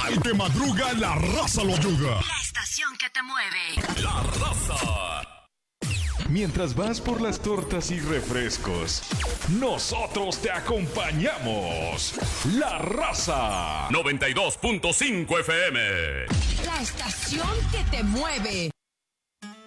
Al que madruga, la raza lo ayuda. La estación que te mueve. La Raza. Mientras vas por las tortas y refrescos, nosotros te acompañamos. La Raza. 92.5 FM. La estación que te mueve.